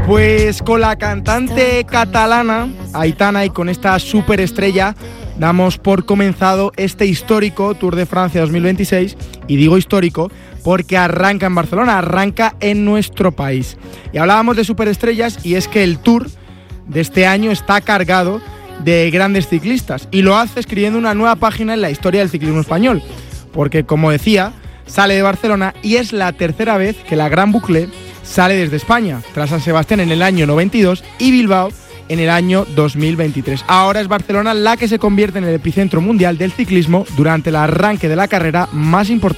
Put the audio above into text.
Pues con la cantante catalana Aitana y con esta superestrella damos por comenzado este histórico Tour de Francia 2026, y digo histórico porque arranca en Barcelona, arranca en nuestro país. Y hablábamos de superestrellas, y es que el Tour de este año está cargado de grandes ciclistas, y lo hace escribiendo una nueva página en la historia del ciclismo español, porque, como decía, sale de Barcelona y es la tercera vez que la Gran Boucle sale desde España, tras San Sebastián en el año 92 y Bilbao en el año 2023. Ahora es Barcelona la que se convierte en el epicentro mundial del ciclismo durante el arranque de la carrera más importante